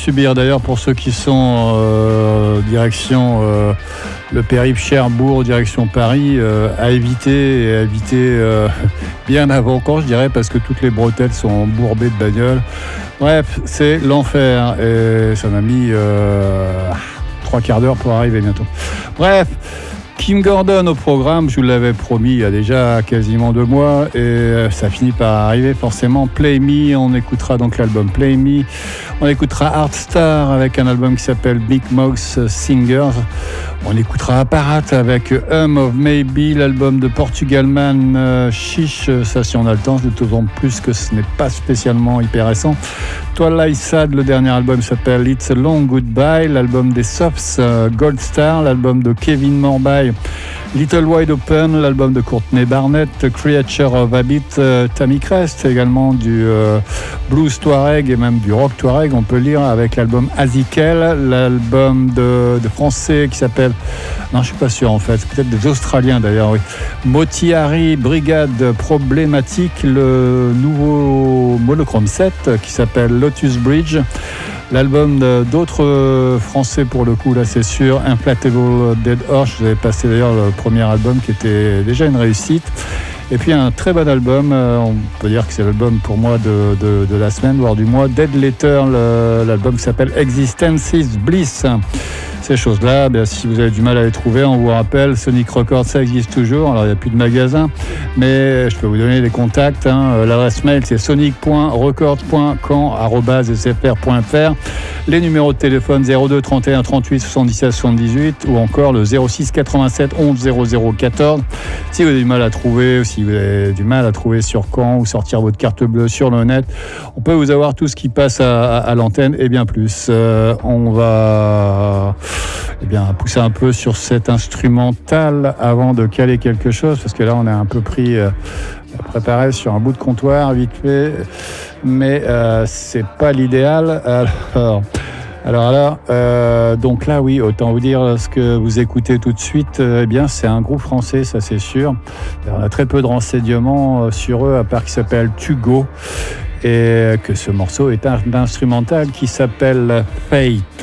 subir. D'ailleurs, pour ceux qui sont direction le périple Cherbourg, direction Paris, à éviter bien avant quand, je dirais, parce que toutes les bretelles sont embourbées de bagnoles. Bref, c'est l'enfer et ça m'a mis 3 quarts d'heure pour arriver bientôt. Bref, Kim Gordon au programme, je vous l'avais promis il y a déjà quasiment 2 mois et ça finit par arriver forcément. Play Me, on écoutera donc l'album Play Me. On écoutera Art Star avec un album qui s'appelle Big Mouth Singers. On écoutera Apparat avec of Maybe, l'album de Portugalman Chiche. Ça, si on a le temps, d'autant plus que ce n'est pas spécialement hyper récent. Twilight Sad, le dernier album s'appelle It's a Long Goodbye. L'album des Softs, Gold Star. L'album de Kevin Morby, Little Wide Open. L'album de Courtney Barnett, Creature of Habit. Tammy Crest, également du blues Touareg et même du rock Touareg, on peut lire, avec l'album Azikel. L'album de français qui s'appelle, non, je suis pas sûr en fait, c'est peut-être des Australiens d'ailleurs, oui. Motiari Brigade Problématique, le nouveau Monochrome 7 qui s'appelle Lotus Bridge. L'album d'autres français pour le coup, là c'est sûr, Inflatable Dead Horse. Je vous avais passé d'ailleurs le premier album qui était déjà une réussite. Et puis un très bon album, on peut dire que c'est l'album pour moi de la semaine, voire du mois, Dead Letter, l'album qui s'appelle Existence is Bliss. Ces choses-là, si vous avez du mal à les trouver, on vous rappelle, Sonic Records, ça existe toujours. Alors il n'y a plus de magasin, mais je peux vous donner les contacts. L'adresse mail, c'est sonic.records.camp@sfr.fr. Les numéros de téléphone 02 31 38 77 78 ou encore le 06 87 11 00 14. Si vous avez du mal à trouver, ou si vous avez du mal à trouver sur Caen ou sortir votre carte bleue sur le net, on peut vous avoir tout ce qui passe à l'antenne et bien plus. On va pousser un peu sur cet instrumental avant de caler quelque chose, parce que là on est un peu pris préparé sur un bout de comptoir vite fait, mais c'est pas l'idéal. Alors, donc là, oui, autant vous dire, ce que vous écoutez tout de suite, c'est un groupe français, ça c'est sûr. On a très peu de renseignements sur eux, à part qu'ils s'appellent Tugo, et que ce morceau est un instrumental qui s'appelle Fate.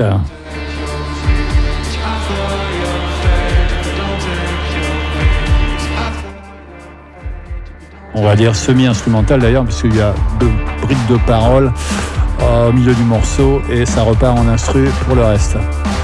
On va dire semi-instrumental d'ailleurs, puisqu'il y a 2 briques de paroles au milieu du morceau et ça repart en instru pour le reste.